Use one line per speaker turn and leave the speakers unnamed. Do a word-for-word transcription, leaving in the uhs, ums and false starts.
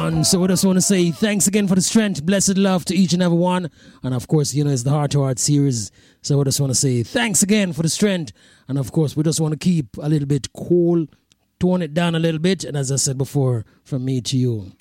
one. So we just want to say thanks again for the strength, blessed love to each and every one. And of course, you know, it's the Heart to Heart series. So we just want to say thanks again for the strength. And of course, we just want to keep a little bit cool, tone it down a little bit. And as I said before, from me to you.